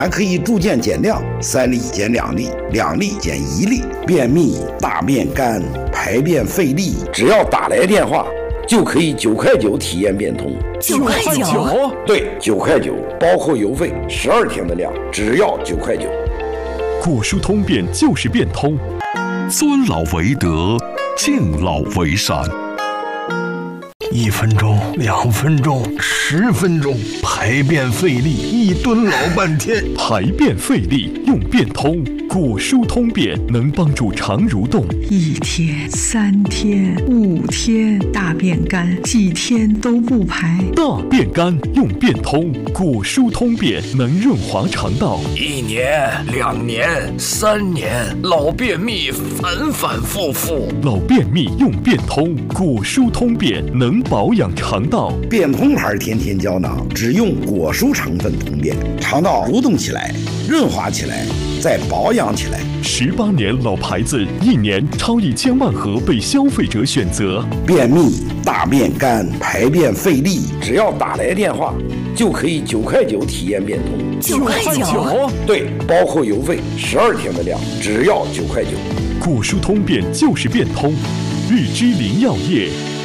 还可以逐渐减量，3粒减2粒，2粒减1粒。便秘、大便干、排便费力，只要打来电话，就可以9块9体验变通。 9块9？ 对，9块9，包括邮费，12天的量，只要9块9。 果蔬通便就是变通，尊老为德，敬老为善。 1分钟、2分钟、10分钟，排便费力，1蹲老半天。 排便费力用变通，果蔬通便能帮助肠蠕动。 1天、3天、5天，大便干，几天都不排。 大便干用变通，果蔬通便能润滑肠道。 1年、2年、3年，老便秘反反复复。 老便秘用变通，果蔬通便能保养肠道。 变通牌天天胶囊只用果蔬成分通便，肠道蠕动起来，润滑起来，再保养起来。 18年老牌子，1年超1000万盒被消费者选择。 便秘、大便干、排便费力，只要打来电话，就可以9块9体验变通。 9块9？ 对，包括邮费，12天的量，只要9块9。 果蔬通便就是变通，日之灵药业。